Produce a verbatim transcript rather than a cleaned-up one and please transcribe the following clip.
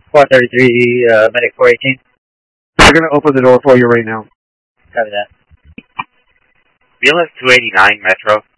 four thirty-three, uh, medic four eighteen. They're going to open the door for you right now. Copy that. B L S two eighty-nine, Metro.